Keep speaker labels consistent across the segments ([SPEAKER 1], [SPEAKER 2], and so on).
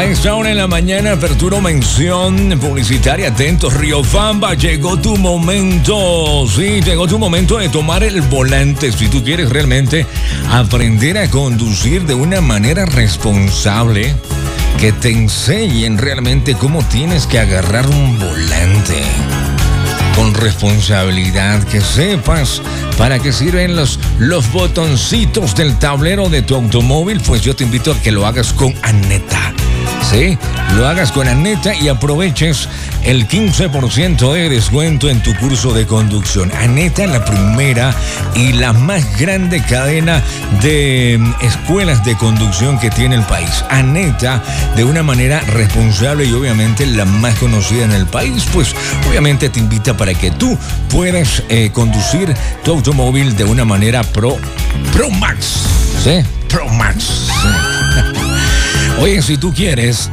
[SPEAKER 1] A esta hora en la mañana, apertura o mención publicitaria. Atentos, Riobamba, llegó tu momento. Sí, llegó tu momento de tomar el volante. Si tú quieres realmente aprender a conducir de una manera responsable, que te enseñen realmente cómo tienes que agarrar un volante con responsabilidad, que sepas para qué sirven los botoncitos del tablero de tu automóvil, pues yo te invito a que lo hagas con Aneta. Sí, lo hagas con Aneta y aproveches el 15% de descuento en tu curso de conducción. Aneta, la primera y la más grande cadena de escuelas de conducción que tiene el país. Aneta, de una manera responsable y obviamente la más conocida en el país, pues obviamente te invita para que tú puedas conducir tu automóvil de una manera Pro Max. ¿Sí? Pro Max. Sí. Oye, si tú quieres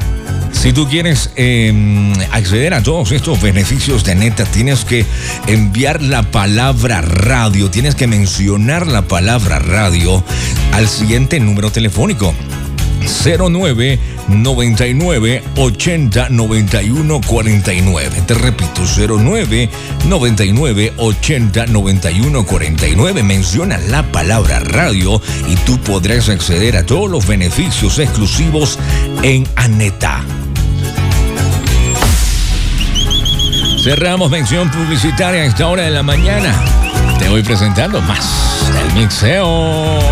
[SPEAKER 1] acceder a todos estos beneficios de Aneta, tienes que enviar la palabra radio, tienes que mencionar la palabra radio al siguiente número telefónico: 09 99 80 91 49. Te repito, 09 99 80 91 49. Menciona la palabra radio y tú podrás acceder a todos los beneficios exclusivos en Aneta. Cerramos mención publicitaria a esta hora de la mañana. Te voy presentando más del mixeo.